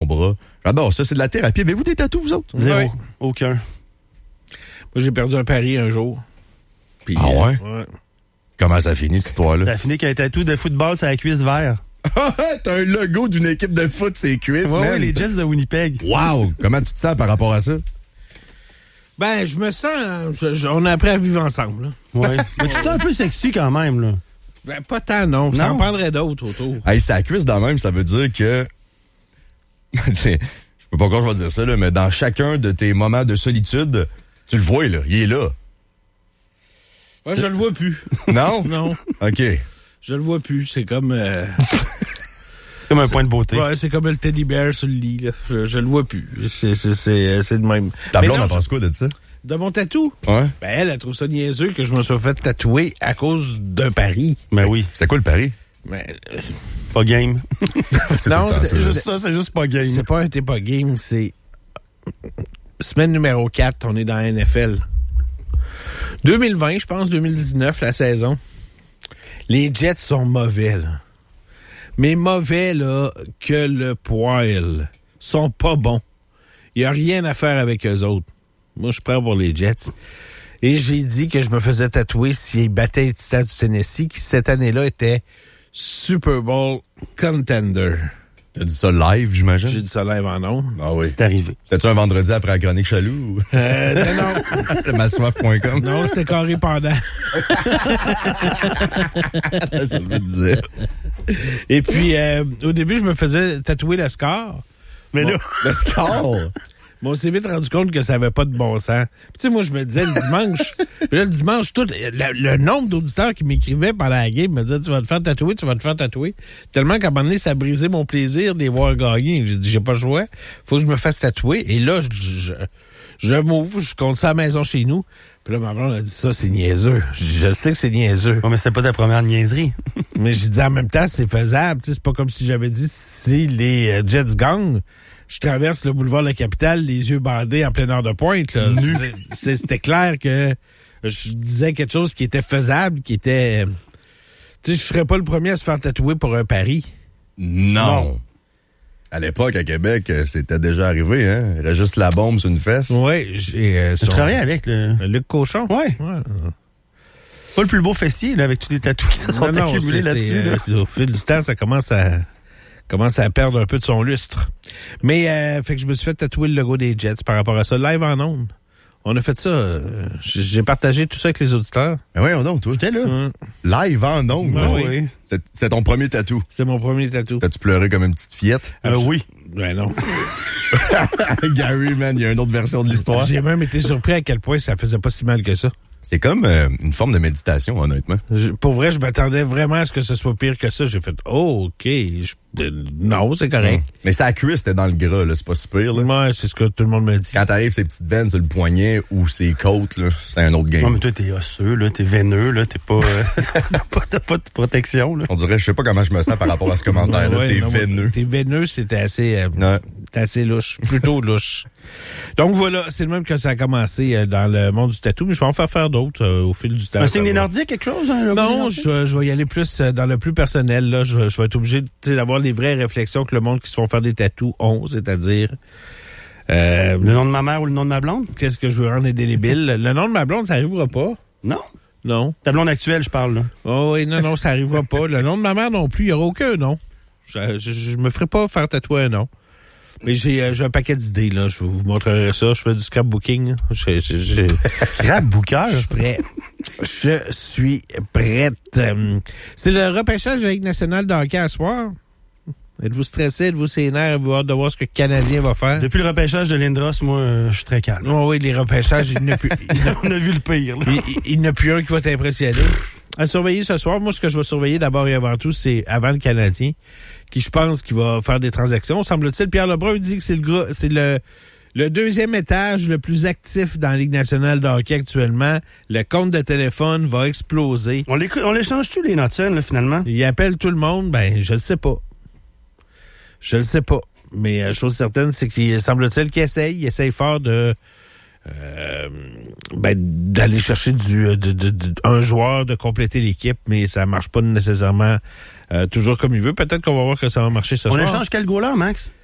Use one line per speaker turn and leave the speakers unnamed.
bras. J'adore ça, c'est de la thérapie. Avez-vous des tatous, vous autres?
Zéro.
Ouais.
Aucun.
Moi, j'ai perdu un pari un jour. Puis,
Ah ouais?
Ouais.
Comment ça finit, cette histoire-là?
Ça a fini qu'un tatou de football sur la cuisse vert.
T'as un logo d'une équipe de foot, c'est cuisses,
Ouais,
man.
ouais, les Jets de Winnipeg.
Wow! Comment tu te sens par rapport à ça?
Ben, je me sens... on a appris à vivre ensemble, là.
Ouais. Mais tu te sens un peu sexy quand même, là.
Ben, pas tant, non. Ça
Non.
en prendrait d'autres autour.
Hey, c'est la cuisse dans même, ça veut dire que... je peux pas encore dire ça, là, mais dans chacun de tes moments de solitude, tu le vois, là. Il est là.
Moi, je le vois plus.
Non?
Non.
OK.
Je le vois plus. C'est comme...
Comme un point de beauté.
Ouais, c'est comme le teddy bear sur le lit, là. Je le vois plus. C'est de même.
Ta
Mais
blonde
non,
en pense quoi de ça?
De mon tatou?
Ouais.
Ben, elle trouve ça niaiseux que je me sois fait tatouer à cause d'un pari.
Ben oui.
C'était quoi le pari?
Ben,
Pas game.
C'est
non,
tout le temps
c'est
ça,
Juste ça, c'est juste pas game.
c'est pas un t'es pas game, c'est semaine numéro 4, on est dans la NFL. 2020, je pense, 2019, la saison. Les Jets sont mauvais, là. Mais mauvais, là, que le poil. Sont pas bons. Il y a rien à faire avec eux autres. Moi, je suis prêt pour les Jets. Et j'ai dit que je me faisais tatouer s'ils battaient les Titans du Tennessee, qui cette année-là était Super Bowl contender.
T'as dit ça live, j'imagine?
J'ai dit ça live en ondes.
Ah oui.
C'est arrivé.
C'était-tu un vendredi après la chronique Chaloux?
Non.
Massoif.com?
Non, c'était carré pendant.
Ça me disait.
Et puis, au début, je me faisais tatouer le score.
Mais là,
Le score!
Mais on s'est vite rendu compte que ça avait pas de bon sens. Puis, tu sais, moi, je me disais le dimanche. Puis là, le dimanche, tout le nombre d'auditeurs qui m'écrivaient pendant la game me disaient, tu vas te faire tatouer, tu vas te faire tatouer. Tellement qu'à un moment donné, ça a brisé mon plaisir de les voir gagner. J'ai dit, j'ai pas le choix. Faut que je me fasse tatouer. Et là, je m'ouvre, je compte ça à la maison chez nous. Puis là, ma blonde a dit, ça, c'est niaiseux. Je sais que c'est niaiseux.
mais c'était pas ta première niaiserie.
Mais j'ai dit, en même temps, c'est faisable. Tu sais, c'est pas comme si j'avais dit, si les Jets gagnent, je traverse le boulevard de la Capitale, les yeux bandés en pleine heure de pointe. Là. C'était clair que je disais quelque chose qui était faisable, qui était... Tu sais, je serais pas le premier à se faire tatouer pour un pari.
Non. À l'époque, à Québec, c'était déjà arrivé, hein? Il y avait juste la bombe sur une fesse.
Oui, j'ai...
Tu travaillais avec le...
Luc Cochon?
Ouais. Pas le plus beau fessier, là, avec tous les tatous qui se sont accumulés là-dessus. Là.
Au fil du temps, ça commence à perdre un peu de son lustre. Mais, fait que je me suis fait tatouer le logo des Jets par rapport à ça, live en ondes. On a fait ça, j'ai partagé tout ça avec les auditeurs.
Mais voyons donc, toi.
J'étais là.
Live en ondes.
Ben
hein?
oui.
C'est ton premier tatou.
C'est mon premier tatou.
T'as-tu pleuré comme une petite fillette?
Oui.
Ben non.
Gary, man, il y a une autre version de l'histoire.
J'ai même été surpris à quel point ça faisait pas si mal que ça.
C'est comme une forme de méditation, honnêtement.
Pour vrai, je m'attendais vraiment à ce que ce soit pire que ça. J'ai fait, oh, OK. Non, c'est correct.
Mais ça cuisse, c'était dans le gras, là. C'est pas super, là.
Moi, c'est ce que tout le monde me dit.
Quand t'arrives ces petites veines sur le poignet ou ses côtes, là, c'est un autre game.
Non, mais toi, t'es osseux, là, t'es veineux, là, t'es pas... t'as pas de protection, là.
On dirait, je sais pas comment je me sens par rapport à ce commentaire-là.
Ouais,
T'es
non,
veineux.
T'es veineux, c'était assez...
Ouais.
C'était assez louche, plutôt louche. Donc voilà, c'est le même que ça a commencé dans le monde du tatou, mais je vais en faire d'autres au fil du temps.
Un signe des Nordiques, quelque chose? Hein,
Non, je vais y aller plus dans le plus personnel. Là, je vais être obligé d'avoir les vraies réflexions que le monde qui se font faire des tatous ont, c'est-à-dire...
le nom de ma mère ou le nom de ma blonde?
Qu'est-ce que je veux rendre indélébile? Le nom de ma blonde, ça arrivera pas.
Non.
Non.
Ta blonde actuelle, je parle, là.
Oh oui, non, ça arrivera pas. Le nom de ma mère non plus, il n'y aura aucun nom. Je me ferai pas faire tatouer un nom. Mais j'ai un paquet d'idées, là. Je vous montrerai ça. Je fais du scrapbooking.
Scrapbooker?
Je suis prêt. Je suis prête. C'est le repêchage de la Ligue nationale de hockey à soir. Êtes-vous stressé? Êtes-vous sénère? Êtes-vous hâte de voir ce que le Canadien va faire?
Depuis le repêchage de Lindros, moi, je suis très calme.
Oh oui, les repêchages, il n'y a plus...
On a vu le pire, là.
Il n'y en a plus un qui va t'impressionner. À surveiller ce soir, moi, ce que je vais surveiller d'abord et avant tout, c'est avant le Canadien, qui, je pense, qui va faire des transactions. Semble-t-il, Pierre Lebrun dit que c'est le deuxième étage le plus actif dans la Ligue nationale de hockey actuellement. Le compte de téléphone va exploser.
On les change-tu, les Notson, là, finalement?
Il appelle tout le monde. Ben, je le sais pas. Je le sais pas. Mais chose certaine, c'est qu'il semble-t-il qu'il essaye fort de d'aller chercher un joueur, de compléter l'équipe, mais ça marche pas nécessairement toujours comme il veut. Peut-être qu'on va voir que ça va marcher ce soir.
On échange quel goaler, Max?